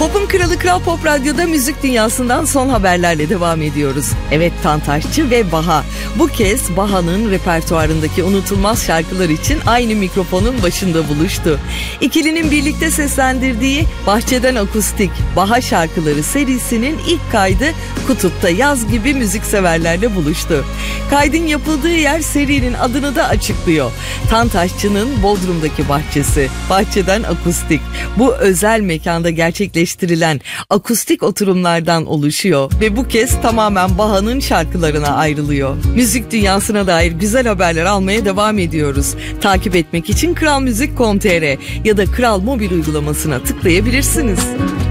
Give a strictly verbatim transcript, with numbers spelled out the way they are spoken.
Pop'un kralı Kral Pop Radyo'da müzik dünyasından son haberlerle devam ediyoruz. Evet, Tantaşçı ve Baha. Bu kez Baha'nın repertuarındaki unutulmaz şarkılar için aynı mikrofonun başında buluştu. İkilinin birlikte seslendirdiği Bahçeden Akustik Baha şarkıları serisinin ilk kaydı Kutup'ta yaz gibi müzikseverlerle buluştu. Kaydın yapıldığı yer serinin adını da açıklıyor. Tantaşçı'nın Bodrum'daki bahçesi, Bahçeden Akustik. Bu özel mekanda gerçekleştirilen akustik oturumlardan oluşuyor ve bu kez tamamen Baha'nın şarkılarına ayrılıyor. Müzik dünyasına dair güzel haberler almaya devam ediyoruz. Takip etmek için kral müzik nokta com nokta tr ya da Kral Mobil uygulamasına tıklayabilirsiniz.